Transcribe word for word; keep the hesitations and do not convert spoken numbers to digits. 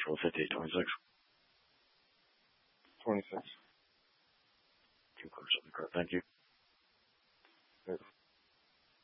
for the fifty-eight twenty-six. twenty-six. Two quarters of the card. Thank you. Good.